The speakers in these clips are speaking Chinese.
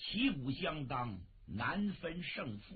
旗鼓相当，难分胜负。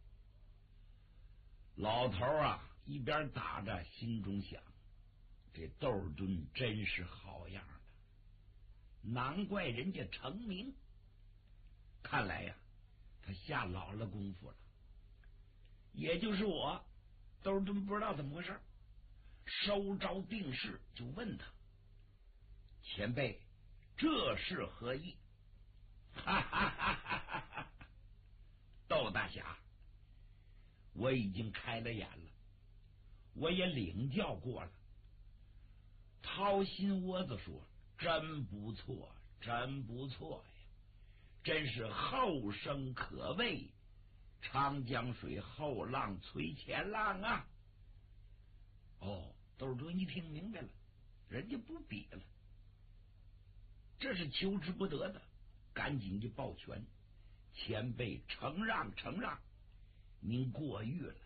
老头啊，一边打着，心中想：这窦敦真是好样的，难怪人家成名。看来呀，他下老了功夫了。也就是我，窦敦不知道怎么回事，收招定势，就问他：前辈，这是何意？哈哈哈哈哈哈！窦大侠，我已经开了眼了，我也领教过了。掏心窝子说：真不错，真不错呀，真是后生可畏，长江水后浪推前浪啊！哦，窦敦一听明白了，人家不比了，这是求之不得的，赶紧就抱拳：前辈承让承让，您过誉了。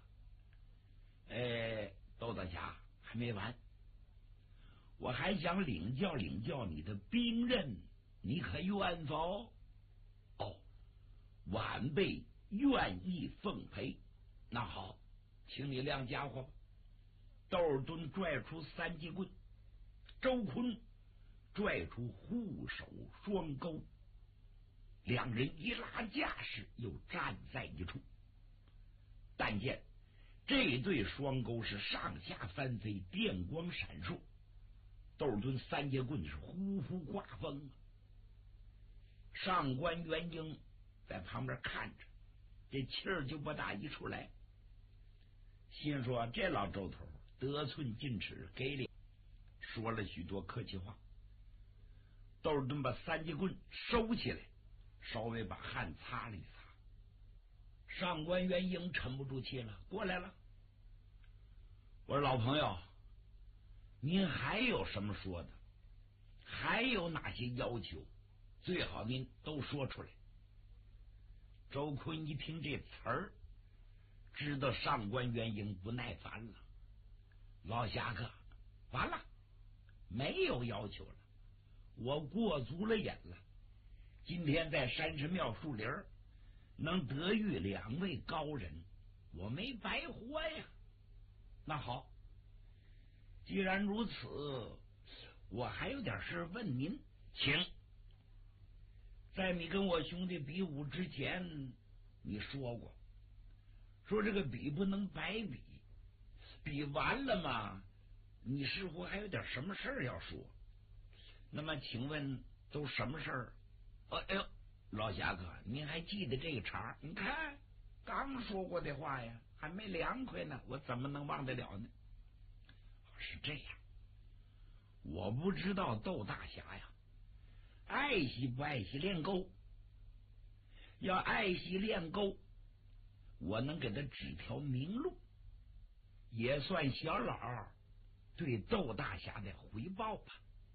窦大侠还没完，我还想领教领教你的兵刃，你可愿否？哦，晚辈愿意奉陪。那好，请你亮家伙吧。窦敦拽出三节棍，周坤拽出护手双钩，两人一拉架势，又站在一处。但见这对双钩是上下翻飞，电光闪烁。窦敦三节棍是呼呼刮风啊！上官元英在旁边看着，这气儿就不大一出来，心说这老周头得寸进尺，给脸，说了许多客气话。窦敦把三节棍收起来，稍微把汗擦了一擦。上官元英沉不住气了，过来了。我说老朋友，您还有什么说的？还有哪些要求？最好您都说出来。周坤一听这词儿，知道上官元英不耐烦了。老侠客，完了，没有要求了，我过足了瘾了。今天在山神庙树林能得遇两位高人，我没白活呀。那好，既然如此，我还有点事问您，请。在你跟我兄弟比武之前，你说过，说这个比不能白比，比完了嘛，你似乎还有点什么事儿要说。那么请问都什么事儿？哎呦，老侠客，您还记得这个茬？你看刚说过的话呀，还没凉快呢，我怎么能忘得了呢？是这样，我不知道窦大侠呀爱惜不爱惜练钩。要爱惜练钩，我能给他指条明路，也算小老对窦大侠的回报吧。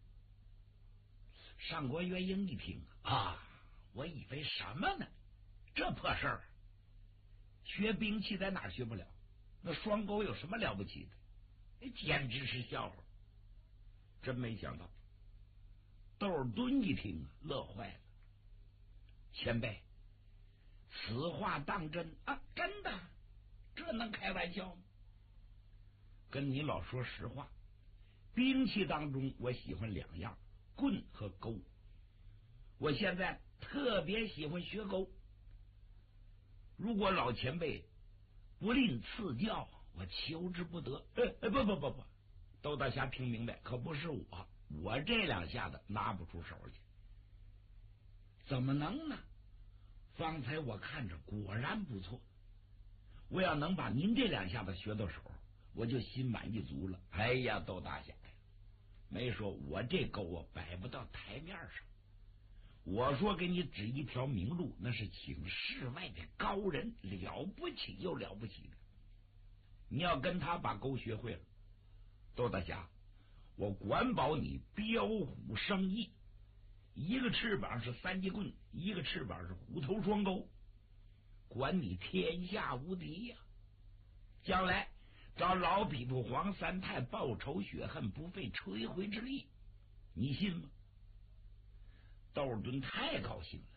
上官元英一听啊，我以为什么呢？这破事儿，学兵器在哪儿学不了？那双钩有什么了不起的？简直是笑话！真没想到，窦敦一听乐坏了。前辈，此话当真啊？真的？这能开玩笑吗？跟你老说实话，兵器当中我喜欢两样，棍和钩。我现在特别喜欢学钩，如果老前辈不吝赐教，我求之不得。不，窦大侠听明白，可不是我这两下子拿不出手去。怎么能呢？方才我看着果然不错，我要能把您这两下子学到手，我就心满意足了。哎呀，窦大侠呀，没说我这钩啊摆不到台面上。我说给你指一条明路，那是请世外的高人，了不起又了不起的。你要跟他把钩学会了，窦大侠，我管保你标虎生翼。一个翅膀是三节棍，一个翅膀是虎头双钩，管你天下无敌呀！将来找老匹夫黄三太报仇雪恨，不费吹灰之力，你信吗？窦敦太高兴了，